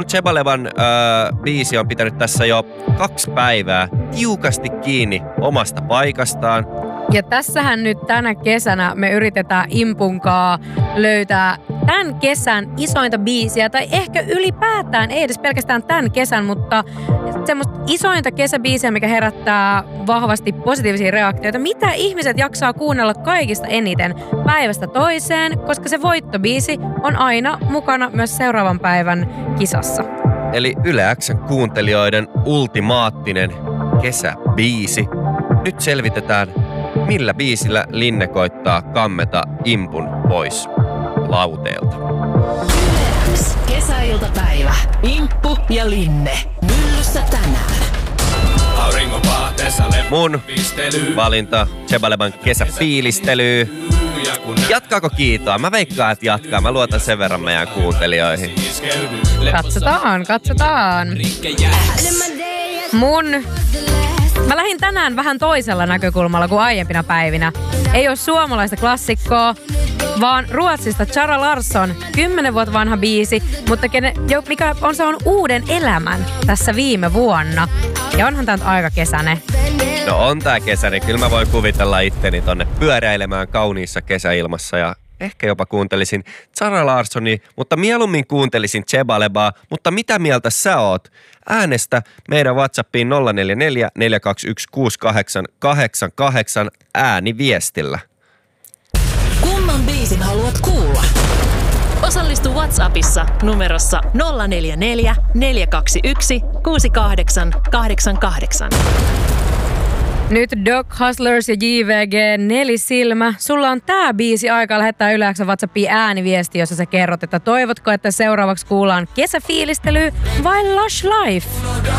Chebalevan biisi on pitänyt tässä jo 2 päivää tiukasti kiinni omasta paikastaan. Ja tässähän nyt tänä kesänä me yritetään Impunkaa löytää tämän kesän isointa biisiä, tai ehkä ylipäätään, ei edes pelkästään tämän kesän, mutta semmoista isointa kesäbiisiä, mikä herättää vahvasti positiivisia reaktioita. Mitä ihmiset jaksaa kuunnella kaikista eniten päivästä toiseen, koska se voittobiisi on aina mukana myös seuraavan päivän kisassa. Eli Yle X:n kuuntelijoiden ultimaattinen kesäbiisi. Nyt selvitetään, millä biisillä Linne koittaa kammeta Impun pois lauteelta. Kesäiltapäivä. Imppu ja Linne. Myllyssä tänään. Mun valinta Chebalevan kesäfiilistely. Jatkaako Kiitoa? Mä veikkaan, että jatkaa. Mä luotan sen verran meidän kuuntelijoihin. Katsotaan. Mä lähdin tänään vähän toisella näkökulmalla kuin aiempina päivinä. Ei ole suomalaista klassikkoa, vaan Ruotsista Zara Larsson, 10 vuotta vanha biisi, mutta mikä on saanut uuden elämän tässä viime vuonna. Ja onhan tää nyt aika kesäinen. No on tää kesäinen. Kyllä mä voin kuvitella itteni tonne pyöräilemään kauniissa kesäilmassa ja ehkä jopa kuuntelisin Zara Larssonia, mutta mieluummin kuuntelisin Chebalebaa. Mutta mitä mieltä sä oot? Äänestä meidän WhatsAppiin 044 421 6888 ääniviestillä. Kumman biisin haluat kuulla? Osallistu WhatsAppissa numerossa 044 421 6888. Nyt Dog Hustlers ja JVG Nelisilmä. Sulla on tää biisi aikaa lähettää Yle X:n WhatsAppiin ääniviesti, jossa sä kerrot, että toivotko, että seuraavaksi kuullaan kesäfiilistely vai Lush Life?